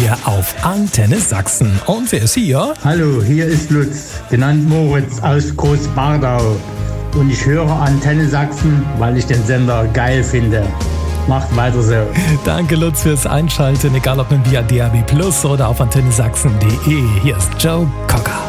hier auf Antenne Sachsen. Und wer ist hier? Hallo, hier ist Lutz, genannt Moritz aus Großbardau. Und ich höre Antenne Sachsen, weil ich den Sender geil finde. Macht weiter so. Danke Lutz fürs Einschalten, egal ob via DAB+ oder auf antennesachsen.de. Hier ist Joe Cocker.